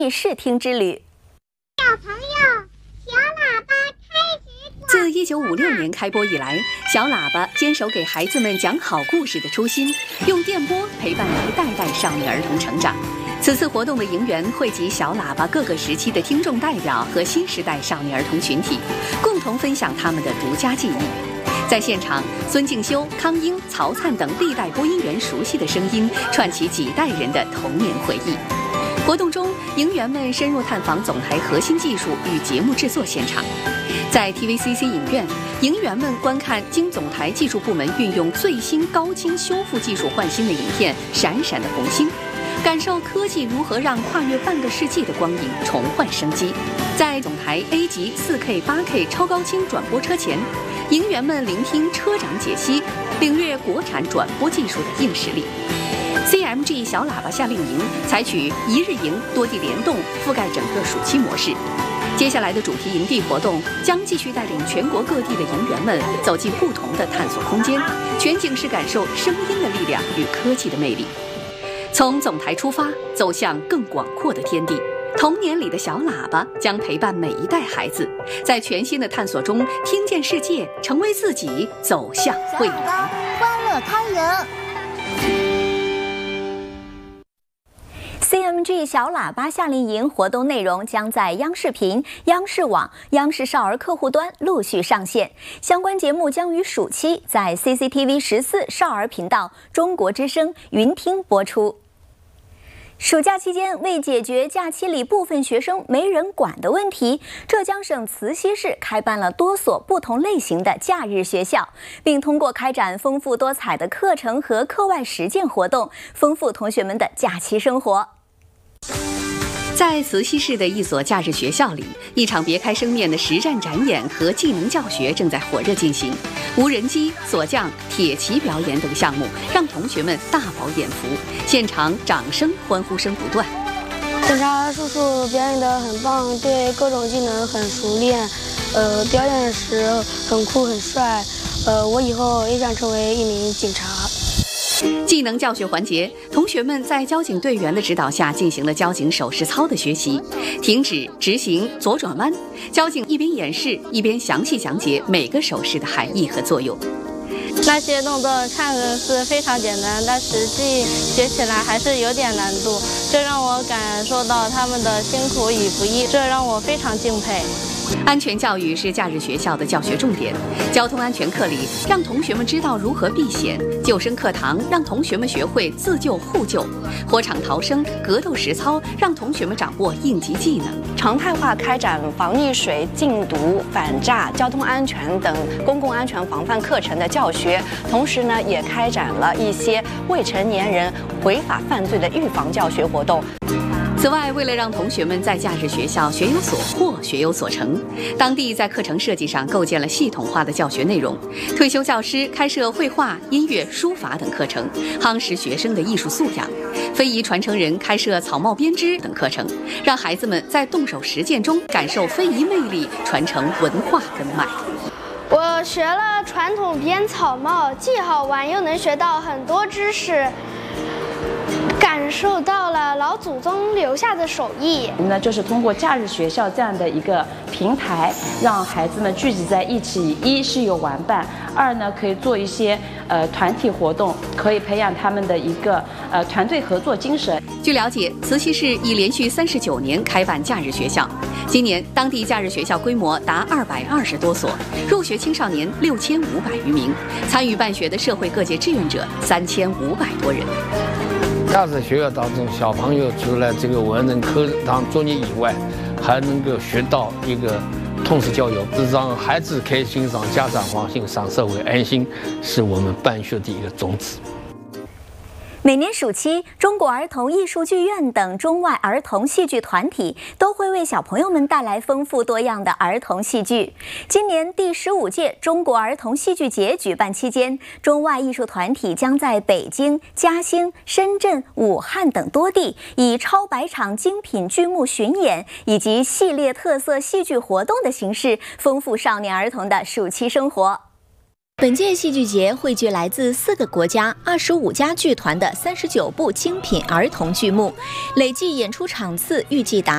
视听之旅。 小朋友，小喇叭开始广。 自1956年开播以来，小喇叭坚守给孩子们讲好故事的初心，用电波陪伴一代代少年儿童成长。此次活动的迎园汇集小喇叭各个时期的听众代表和新时代少年儿童群体，共同分享他们的独家记忆。在现场，孙敬修、康英、曹灿等历代播音员熟悉的声音，串起几代人的童年回忆。活动中，迎园们深入探访总台核心技术与节目制作现场。在 TVCC 影院，迎园们观看经总台技术部门运用最新高清修复技术换新的影片《闪闪的红星》，感受科技如何让跨越半个世纪的光影重焕生机。在总台 A 级 4K、8K 超高清转播车前，迎园们聆听车长解析，领略国产转播技术的硬实力。CMG 小喇叭夏令营采取一日营多地联动，覆盖整个暑期模式。接下来的主题营地活动将继续带领全国各地的营员们走进不同的探索空间，全景式感受声音的力量与科技的魅力。从总台出发，走向更广阔的天地。童年里的小喇叭将陪伴每一代孩子，在全新的探索中听见世界，成为自己，走向未来。 欢乐开营。 CMG 小喇叭夏令营活动内容将在央视频、央视网、央视少儿客户端陆续上线，相关节目将于暑期在 CCTV 14少儿频道、中国之声云听播出。暑假期间，为解决假期里部分学生没人管的问题，浙江省慈溪市开办了多所不同类型的假日学校，并通过开展丰富多彩的课程和课外实践活动，丰富同学们的假期生活。在慈溪市的一所假日学校里，一场别开生面的实战展演和技能教学正在火热进行。无人机、锁匠、铁骑表演等项目让同学们大饱眼福，现场掌声、欢呼声不断。 警察叔叔表演得很棒，对各种技能很熟练，表演时很酷很帅，我以后也想成为一名警察。 技能教学环节，同学们在交警队员的指导下进行了交警手势操的学习，停止、直行、左转弯。交警一边演示，一边详细讲解每个手势的含义和作用。 那些动作看着是非常简单，但实际学起来还是有点难度，这让我感受到他们的辛苦与不易，这让我非常敬佩。 安全教育是假日学校的教学重点。交通安全课里，让同学们知道如何避险；救生课堂让同学们学会自救互救；火场逃生、格斗实操让同学们掌握应急技能。 常态化开展防溺水、禁毒、反诈、交通安全等公共安全防范课程的教学，同时呢，也开展了一些未成年人违法犯罪的预防教学活动。 此外，为了让同学们在假日学校学有所获、学有所成，当地在课程设计上构建了系统化的教学内容。退休教师开设绘画、音乐、书法等课程，夯实学生的艺术素养；非遗传承人开设草帽编织等课程，让孩子们在动手实践中感受非遗魅力，传承文化根脉。 我学了传统编草帽，既好玩又能学到很多知识，感受到了老祖宗留下的手艺。 那就是通过假日学校这样的一个平台，让孩子们聚集在一起，一是有玩伴，二呢可以做一些团体活动，可以培养他们的一个团队合作精神。 据了解，慈溪市已连续39年开办假日学校，今年当地假日学校规模达220多所，入学青少年6500余名，参与办学的社会各界志愿者3500多人。 假日学校当中，小朋友除了这个文人课堂作业以外，还能够学到一个通识教育，是让孩子开心，让家长放心，让社会安心，是我们办学的一个宗旨。 每年暑期，中国儿童艺术剧院等中外儿童戏剧团体都会为小朋友们带来丰富多样的儿童戏剧。今年第15届中国儿童戏剧节举办期间，中外艺术团体将在北京、嘉兴、深圳、武汉等多地以超百场精品剧目巡演以及系列特色戏剧活动的形式，丰富少年儿童的暑期生活。本届戏剧节汇聚来自4个国家、25家剧团的39部精品儿童剧目，累计演出场次预计达